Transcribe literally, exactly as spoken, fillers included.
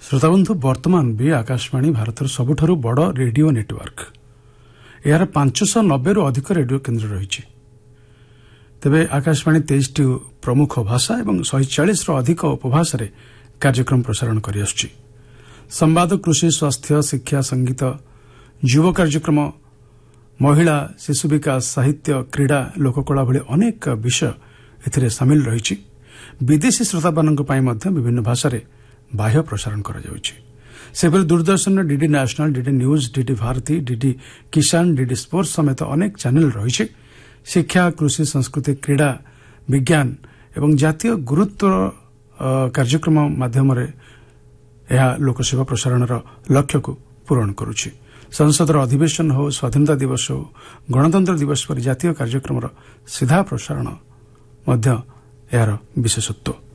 श्रोताबंधु वर्तमान भी आकाशवाणी भारतर सबुठारु बड़ रेडियो नेटवर्क यार पांचश नब्बे रु अधिक रेडियो केन्द्र रही तेबे आकाशवाणी तेईस टी प्रमुख भाषा और शहे चालीस रु अधिक उपभाषा कार्यक्रम प्रसारण कर संवाद कृषि स्वास्थ्य शिक्षा संगीत युव कार्यक्रम महिला शिशु विकास साहित्य क्रीड़ा लोककला भली अनेक विषय एथिरे सामिल रही विदेशी श्रोता विभिन्न भाषा बाह्य प्रसारण कर Doordarshan DD national DD news DD Bharti DD किसान डीडी स्पोर्ट्स समेत अनेक चैनल रही शिक्षा कृषि संस्कृति क्रीड़ा विज्ञान एवं जातीय गुरुत्व कार्यक्रम माध्यम लोकसेवा प्रसारण लक्ष्य को पूरण करुछि। संसदर अधिवेशन हो स्वाधीनता दिवस हो गणतंत्र दिवस पर जातीय कार्यक्रम सीधा प्रसारण मध्य यार विशेषत्व।